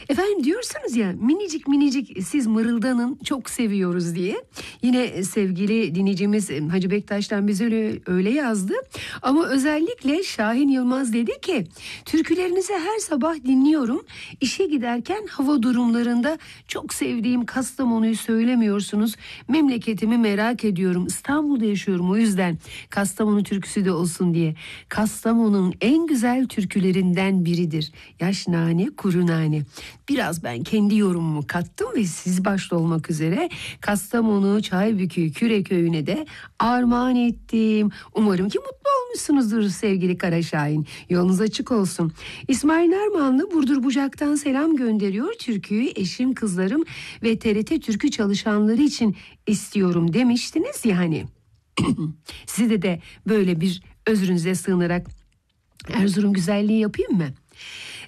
Efendim diyorsunuz ya, minicik minicik siz mırıldanın, çok seviyoruz diye. Yine sevgili dinleyicimiz Hacı Bektaş'tan bize öyle yazdı. Ama özellikle Şahin Yılmaz dedi ki, türkülerinizi her sabah dinliyorum. İşe giderken hava durumlarında çok sevdiğim Kastamonu'yu söylemiyorsunuz. Memleketimi merak ediyorum. İstanbul'da yaşıyorum, o yüzden Kastamonu türküsü de olsun diye. Kastamonu'nun en güzel türkülerinden biridir. Yaş nane, kuru nane. Biraz ben kendi yorumumu kattım ve siz başta olmak üzere Kastamonu, Çaybükü, Küreköy'üne de armağan ettim. Umarım ki mutlu olmuşsunuzdur sevgili Kara Şahin. Yolunuz açık olsun. İsmail Narmanlı Burdur Bucak'tan selam gönderiyor. Türküyü eşim, kızlarım ve TRT Türkü çalışanları için istiyorum demiştiniz ya hani. Size de böyle bir özrünüze sığınarak Erzurum güzelliği yapayım mı?